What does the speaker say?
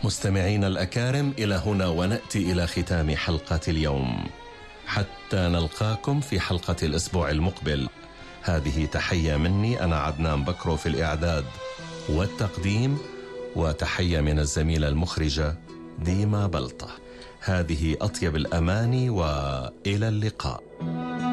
مستمعين الأكارم، إلى هنا ونأتي إلى ختام حلقة اليوم، حتى نلقاكم في حلقة الأسبوع المقبل. هذه تحية مني، أنا عدنان بكرو في الإعداد والتقديم، وتحية من الزميلة المخرجة ديما بلطة. هذه أطيب الأماني وإلى اللقاء.